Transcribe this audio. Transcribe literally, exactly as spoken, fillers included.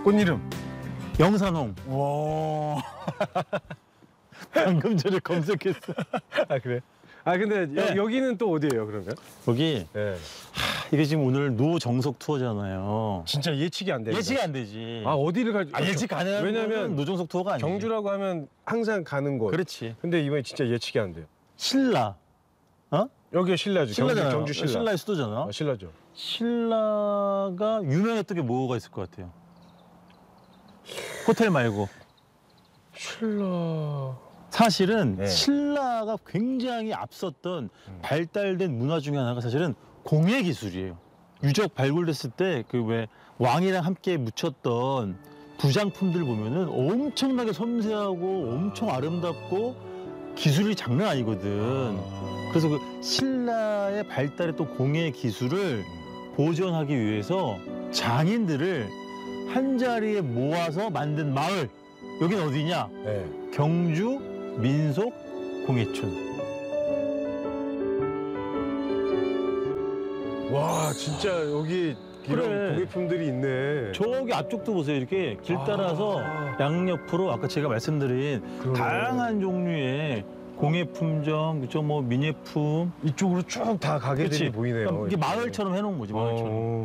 꽃 이름. 영산홍. 와. 방금 전에 검색했어. 아 그래? 아 근데 네. 여, 여기는 또 어디예요 그러면? 여기 네. 이게 지금 오늘 노정석 투어잖아요. 진짜 예측이 안 돼. 예측이 안 되지. 아 어디를 갈? 아, 예측 가능한 왜냐면 노정석 투어가 아니지. 경주라고 하면 항상 가는 곳. 그렇지. 근데 이번에 진짜 예측이 안 돼요. 신라. 어? 여기가 신라죠. 신라잖아요. 경주, 경주 신라. 신라의 수도잖아. 아, 신라죠. 신라가 유명했던 게 뭐가 있을 것 같아요? 호텔 말고. 신라. 사실은 네. 신라가 굉장히 앞섰던 발달된 문화 중에 하나가 사실은 공예 기술이에요. 유적 발굴됐을 때 그 왜 왕이랑 함께 묻혔던 부장품들 보면은 엄청나게 섬세하고 엄청 아름답고 기술이 장난 아니거든. 그래서 그 신라의 발달했던 공예 기술을 보존하기 위해서 장인들을 한 자리에 모아서 만든 마을. 여긴 어디냐? 네. 경주 민속 공예촌. 와 진짜 여기 이런 그래. 공예품들이 있네. 저기 앞쪽도 보세요. 이렇게 길 따라서 아. 양옆으로 아까 제가 말씀드린 그러네. 다양한 종류의 공예 품종, 그죠? 뭐 미nie품. 이쪽으로 쭉 다 가게 그치? 되니 보이네요. 그러니까 이게 마을처럼 해놓은 거지, 마을처럼. 어.